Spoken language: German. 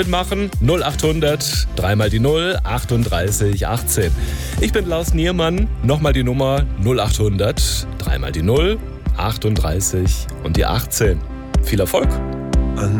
Mitmachen 0800 3 mal die 0 38 18. Ich bin Lars Niermann. Nochmal die Nummer 0800 3 mal die 0 38 und die 18. Viel Erfolg!